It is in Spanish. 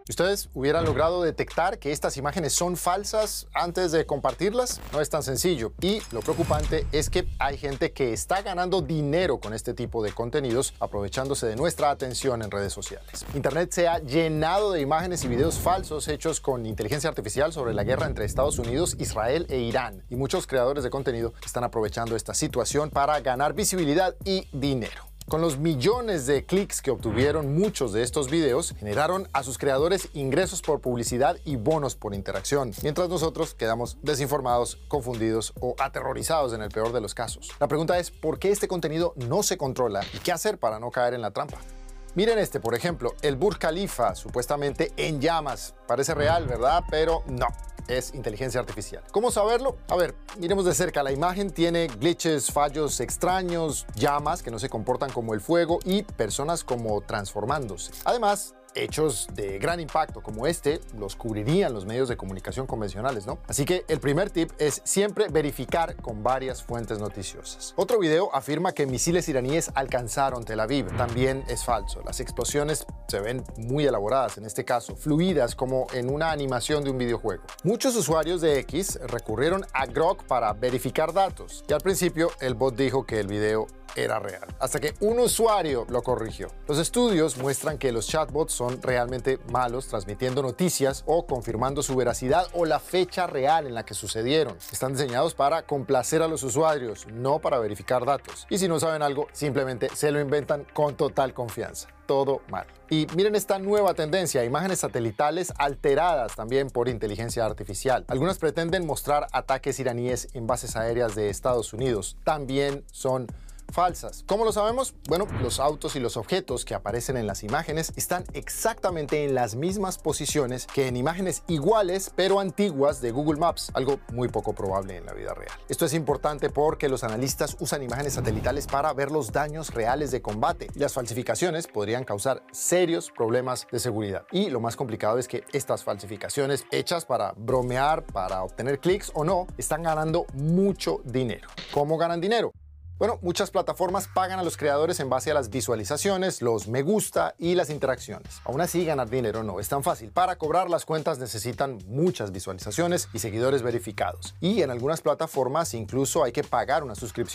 ¿Ustedes hubieran logrado detectar que estas imágenes son falsas antes de compartirlas? No es tan sencillo. Y lo preocupante es que hay gente que está ganando dinero con este tipo de contenidos, aprovechándose de nuestra atención en redes sociales. Internet se ha llenado de imágenes y videos falsos hechos con inteligencia artificial sobre la guerra entre Estados Unidos, Israel e Irán. Y muchos creadores de contenido están aprovechando esta situación para ganar visibilidad y dinero. Con los millones de clics que obtuvieron muchos de estos videos, generaron a sus creadores ingresos por publicidad y bonos por interacción, mientras nosotros quedamos desinformados, confundidos o aterrorizados en el peor de los casos. La pregunta es, ¿por qué este contenido no se controla y qué hacer para no caer en la trampa? Miren este, por ejemplo, el Burj Khalifa, supuestamente en llamas. Parece real, ¿verdad? Pero no. Es inteligencia artificial. ¿Cómo saberlo? A ver, miremos de cerca. La imagen tiene glitches, fallos extraños, llamas que no se comportan como el fuego y personas como transformándose. Además, hechos de gran impacto como este los cubrirían los medios de comunicación convencionales, ¿no? Así que el primer tip es siempre verificar con varias fuentes noticiosas. Otro video afirma que misiles iraníes alcanzaron Tel Aviv. También es falso. Las explosiones se ven muy elaboradas, en este caso, fluidas como en una animación de un videojuego. Muchos usuarios de X recurrieron a Grok para verificar datos y al principio el bot dijo que el video era real, hasta que un usuario lo corrigió. Los estudios muestran que los chatbots son realmente malos transmitiendo noticias o confirmando su veracidad o la fecha real en la que sucedieron. Están diseñados para complacer a los usuarios, no para verificar datos. Y si no saben algo, simplemente se lo inventan con total confianza. Todo mal. Y miren esta nueva tendencia, imágenes satelitales alteradas también por inteligencia artificial. Algunas pretenden mostrar ataques iraníes en bases aéreas de Estados Unidos. También son falsas. ¿Cómo lo sabemos? Bueno, los autos y los objetos que aparecen en las imágenes están exactamente en las mismas posiciones que en imágenes iguales pero antiguas de Google Maps, algo muy poco probable en la vida real. Esto es importante porque los analistas usan imágenes satelitales para ver los daños reales de combate y las falsificaciones podrían causar serios problemas de seguridad. Y lo más complicado es que estas falsificaciones hechas para bromear, para obtener clics o no, están ganando mucho dinero. ¿Cómo ganan dinero? Bueno, muchas plataformas pagan a los creadores en base a las visualizaciones, los me gusta y las interacciones. Aún así, ganar dinero no es tan fácil. Para cobrar las cuentas necesitan muchas visualizaciones y seguidores verificados. Y en algunas plataformas incluso hay que pagar una suscripción